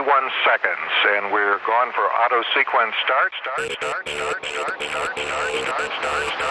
31 seconds, and we're gone for auto sequence start.